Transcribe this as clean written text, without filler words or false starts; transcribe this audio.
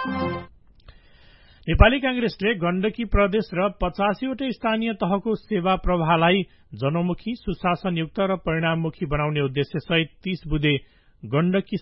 नेपाली कांग्रेसले गण्डकी प्रदेश र 85वटै स्थानीय तहको सेवा प्रवाहलाई जनमुखी, सुशासनयुक्त र परिणाममुखी बनाउने उद्देश्यसहित 30 बुँदे गण्डकी